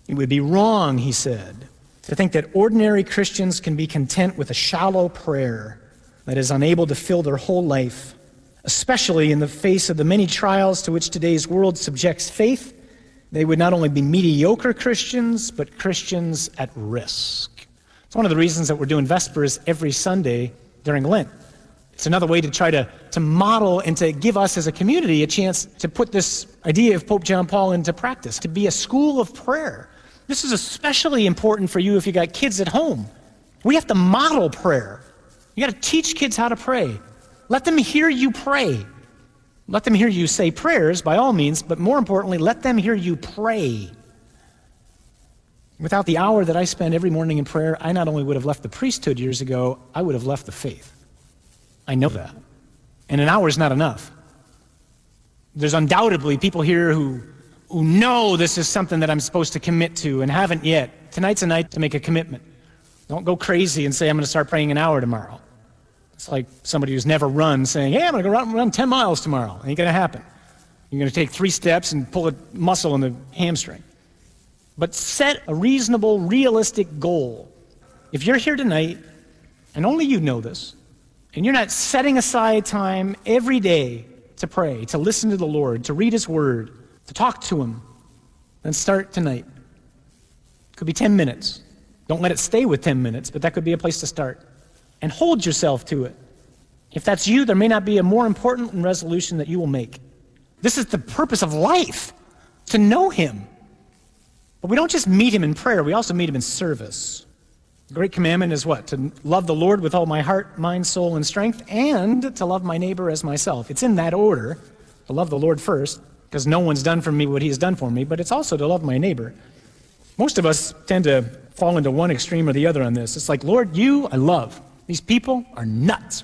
It would be wrong, he said, to think that ordinary Christians can be content with a shallow prayer that is unable to fill their whole life, especially in the face of the many trials to which today's world subjects faith. They would not only be mediocre Christians, but Christians at risk. It's one of the reasons that we're doing Vespers every Sunday during Lent. It's another way to try to model and to give us as a community a chance to put this idea of Pope John Paul into practice, to be a school of prayer. This is especially important for you if you got kids at home. We have to model prayer. You got to teach kids how to pray. Let them hear you pray. Let them hear you say prayers, by all means, but more importantly, let them hear you pray. Without the hour that I spend every morning in prayer, I not only would have left the priesthood years ago, I would have left the faith. I know that. And an hour is not enough. There's undoubtedly people here who know this is something that I'm supposed to commit to and haven't yet. Tonight's a night to make a commitment. Don't go crazy and say, I'm going to start praying an hour tomorrow. It's like somebody who's never run saying, hey, I'm going to go run 10 miles tomorrow. Ain't going to happen. You're going to take 3 steps and pull a muscle in the hamstring. But set a reasonable, realistic goal. If you're here tonight, and only you know this, and you're not setting aside time every day to pray, to listen to the Lord, to read His Word, to talk to Him, then start tonight. It could be 10 minutes. Don't let it stay with 10 minutes, but that could be a place to start. And hold yourself to it. If that's you, there may not be a more important resolution that you will make. This is the purpose of life, to know Him. But we don't just meet Him in prayer, we also meet Him in service. The great commandment is what? To love the Lord with all my heart, mind, soul, and strength, and to love my neighbor as myself. It's in that order, to love the Lord first, because no one's done for me what He has done for me, but it's also to love my neighbor. Most of us tend to fall into one extreme or the other on this. It's like, Lord, you I love. These people are nuts.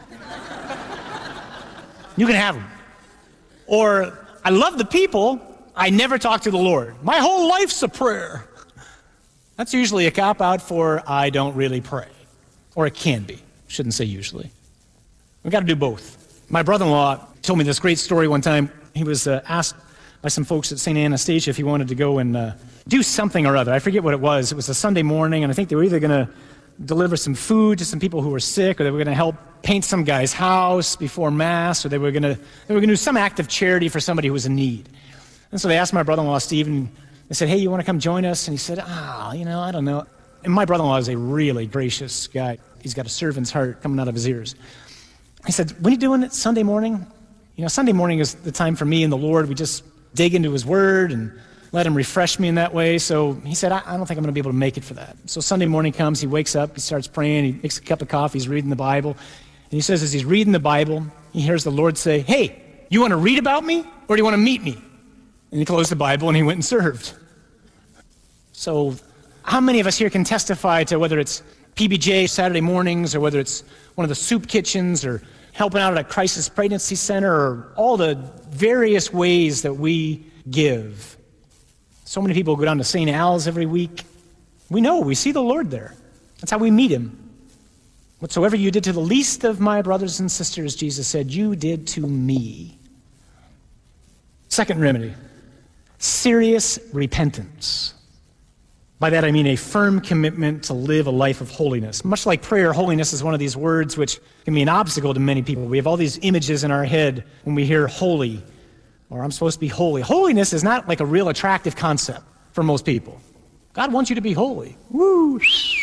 You can have them. Or, I love the people, I never talk to the Lord. My whole life's a prayer. That's usually a cop-out for I don't really pray. Or it can be. Shouldn't say usually. We've got to do both. My brother-in-law told me this great story one time. He was asked by some folks at St. Anastasia if he wanted to go and do something or other. I forget what it was. It was a Sunday morning, and I think they were either going to deliver some food to some people who were sick, or they were going to help paint some guy's house before Mass, or they were going to do some act of charity for somebody who was in need. And so they asked my brother-in-law, Steve, and they said, hey, you want to come join us? And he said, I don't know. And my brother-in-law is a really gracious guy. He's got a servant's heart coming out of his ears. He said, when are you doing it Sunday morning? Sunday morning is the time for me and the Lord. We just dig into His Word and let Him refresh me in that way. So he said, I don't think I'm going to be able to make it for that. So Sunday morning comes, he wakes up, he starts praying, he makes a cup of coffee, he's reading the Bible. And he says as he's reading the Bible, he hears the Lord say, hey, you want to read about me or do you want to meet me? And he closed the Bible and he went and served. So how many of us here can testify to whether it's PBJ Saturday mornings or whether it's one of the soup kitchens or helping out at a crisis pregnancy center or all the various ways that we give? So many people go down to St. Al's every week. We see the Lord there. That's how we meet Him. Whatsoever you did to the least of my brothers and sisters, Jesus said, you did to me. Second remedy, serious repentance. By that I mean a firm commitment to live a life of holiness. Much like prayer, holiness is one of these words which can be an obstacle to many people. We have all these images in our head when we hear holy, or I'm supposed to be holy. Holiness is not like a real attractive concept for most people. God wants you to be holy. Woo!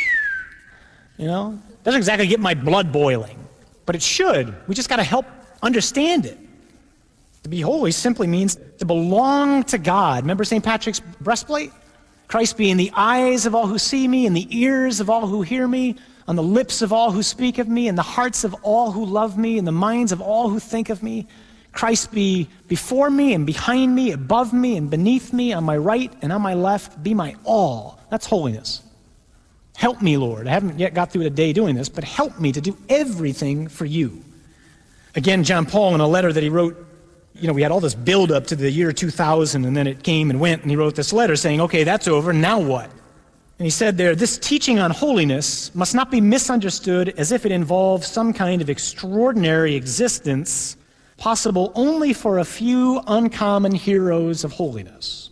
Doesn't exactly get my blood boiling, but it should. We just got to help understand it. To be holy simply means to belong to God. Remember St. Patrick's breastplate? Christ be in the eyes of all who see me, in the ears of all who hear me, on the lips of all who speak of me, in the hearts of all who love me, in the minds of all who think of me. Christ be before me and behind me, above me and beneath me, on my right and on my left, be my all. That's holiness. Help me, Lord. I haven't yet got through the day doing this, but help me to do everything for you. Again, John Paul, in a letter that he wrote, we had all this build-up to the year 2000, and then it came and went, and he wrote this letter saying, okay, that's over, now what? And he said there, this teaching on holiness must not be misunderstood as if it involves some kind of extraordinary existence possible only for a few uncommon heroes of holiness.